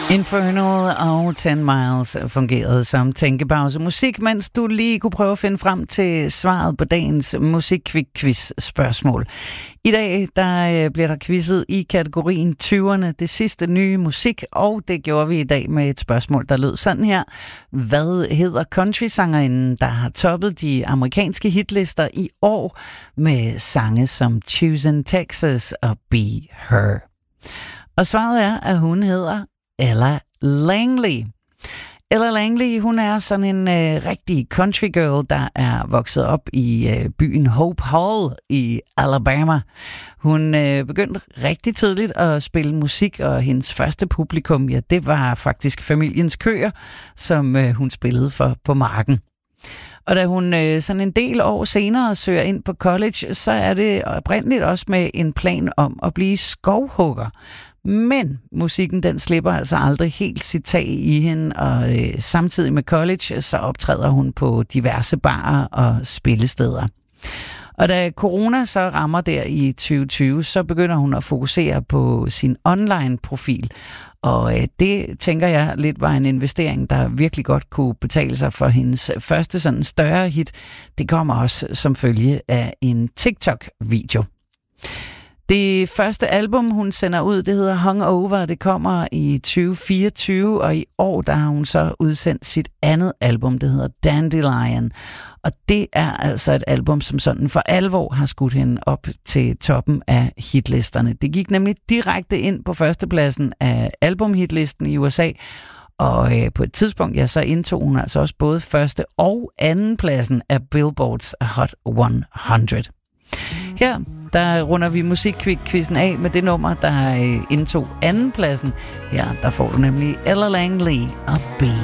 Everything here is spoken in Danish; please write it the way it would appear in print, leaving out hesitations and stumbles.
Infernal og 10 Miles fungerede som tænkepause musik, mens du lige kunne prøve at finde frem til svaret på dagens musikquiz-spørgsmål. I dag der bliver der quizzet i kategorien 20'erne, det sidste nye musik, og det gjorde vi i dag med et spørgsmål, der lød sådan her. Hvad hedder country-sangerinden, der har toppet de amerikanske hitlister i år med sange som Choosing Texas og Be Her? Og svaret er, at hun hedder Ella Langley. Ella Langley, hun er sådan en rigtig country girl, der er vokset op i byen Hope Hall i Alabama. Hun begyndte rigtig tidligt at spille musik, og hendes første publikum, ja, det var faktisk familiens køer, som hun spillede for på marken. Og da hun sådan en del år senere søger ind på college, så er det oprindeligt også med en plan om at blive skovhugger. Men musikken, den slipper altså aldrig helt sit tag i hende, og samtidig med college, så optræder hun på diverse barer og spillesteder. Og da corona så rammer der i 2020, så begynder hun at fokusere på sin online-profil. Og det, tænker jeg, lidt var en investering, der virkelig godt kunne betale sig for hendes første sådan større hit. Det kommer også som følge af en TikTok-video. Det første album, hun sender ud, det hedder Hungover. Det kommer i 2024, og i år der har hun så udsendt sit andet album, det hedder Dandelion. Og det er altså et album, som sådan for alvor har skudt hende op til toppen af hitlisterne. Det gik nemlig direkte ind på førstepladsen af albumhitlisten i USA, og på et tidspunkt, ja, så indtog hun altså også både første og anden pladsen af Billboards Hot 100. Her, der runder vi musikquizzen af med det nummer, der indtog anden pladsen. Her, der får du nemlig Ella Langley og Be